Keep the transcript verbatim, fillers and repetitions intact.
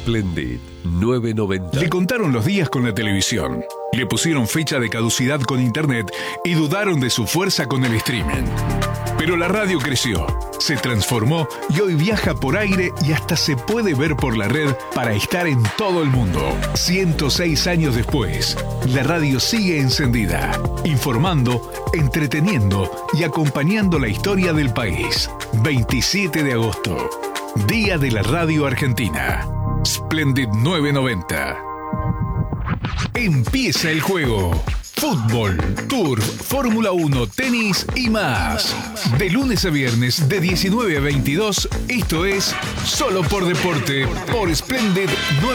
Splendid nueve noventa. Le contaron los días con la televisión, le pusieron fecha de caducidad con internet y dudaron de su fuerza con el streaming. Pero la radio creció, se transformó y hoy viaja por aire y hasta se puede ver por la red para estar en todo el mundo. ciento seis años después, la radio sigue encendida, informando, entreteniendo y acompañando la historia del país. veintisiete de agosto, Día de la Radio Argentina. Splendid nueve noventa. Empieza el juego. Fútbol, Tour, Fórmula uno, tenis y más. De lunes a viernes, de diecinueve a veintidós, esto es Solo por Deporte, por Splendid nueve noventa.